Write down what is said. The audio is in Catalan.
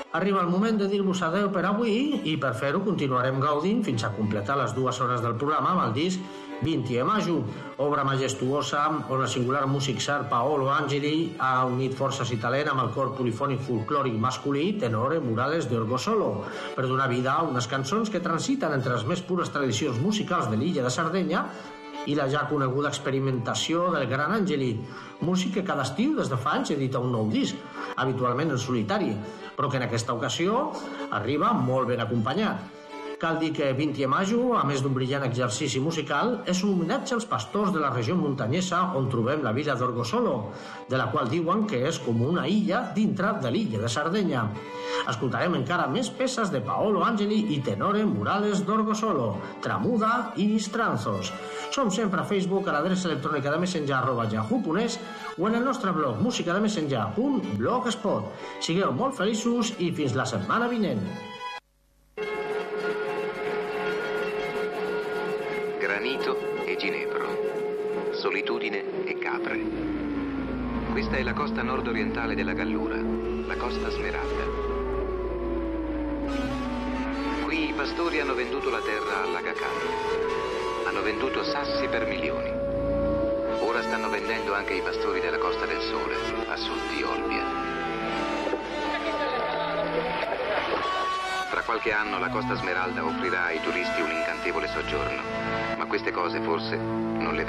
Arriba el moment de dir-vos adeu per avui i per fer-ho continuarem gaudint fins a completar les 2 hores del programa amb el disc 20 de majo, obra majestuosa on el singular músic sard Paolo Angeli ha unit forces i talent amb el cor polifònic folclòric masculí Tenore Murales de Orgosolo per donar vida a unes cançons que transiten entre les més pures tradicions musicals de l'illa de Sardenya i la ja coneguda experimentació del gran Angeli, músic que cada estiu des de fa anys edita un nou disc, habitualment en solitari, però que en aquesta ocasió arriba molt ben acompanyat. Cal dir que 20 de majo, a més d'un brillant exercici musical, és un homenatge als pastors de la regió muntanyesa on trobem la vila d'Orgosolo, de la qual diuen que és com una illa dintre de l'illa de Sardenya. Escoltarem encara més peces de Paolo Angeli i Tenore Murales d'Orgosolo, Tramuda i Stranzos. Som sempre a Facebook a l'adreça electrònica de messenger@yahoo.es o en el nostre blog musicademessenger.blogspot. Sigueu molt feliços i fins la setmana vinent. Granito e ginepro, solitudine e capre. Questa è la costa nord-orientale della Gallura, la Costa Smeralda. Qui i pastori hanno venduto la terra all'Aga Khan. Hanno venduto sassi per milioni. Ora stanno vendendo anche i pastori della Costa del Sole, a sud di Olbia. Tra qualche anno la Costa Smeralda offrirà ai turisti un incantevole soggiorno, ma queste cose forse non le vedremo.